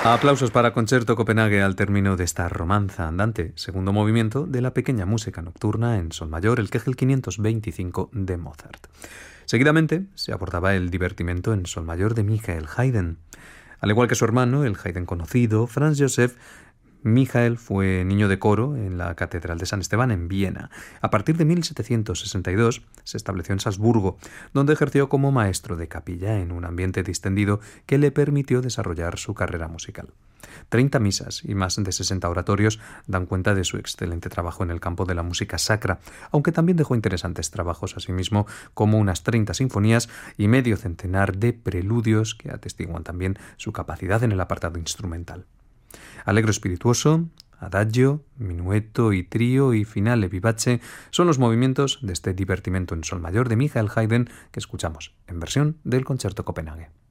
Aplausos para Concerto Copenhague al término de esta romanza andante, segundo movimiento de la pequeña música nocturna en sol mayor, el Kegel 525 de Mozart. Seguidamente se abordaba el divertimento en sol mayor de Michael Haydn. Al igual que su hermano, el Haydn conocido, Franz Joseph, Michael fue niño de coro en la Catedral de San Esteban en Viena. A partir de 1762 se estableció en Salzburgo, donde ejerció como maestro de capilla en un ambiente distendido que le permitió desarrollar su carrera musical. 30 misas y más de 60 oratorios dan cuenta de su excelente trabajo en el campo de la música sacra, aunque también dejó interesantes trabajos asimismo como unas 30 sinfonías y medio centenar de preludios que atestiguan también su capacidad en el apartado instrumental. Allegro espirituoso, adagio, minueto y trío y finale vivace son los movimientos de este divertimento en sol mayor de Michael Haydn que escuchamos en versión del Concerto Copenhague.